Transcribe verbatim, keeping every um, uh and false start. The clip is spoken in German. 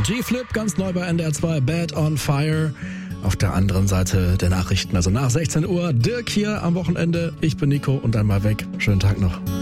G-Flip, ganz neu bei N D R zwei, Bad on Fire. Auf der anderen Seite der Nachrichten, also nach sechzehn Uhr, Dirk hier am Wochenende. Ich bin Nico und dann mal weg. Schönen Tag noch.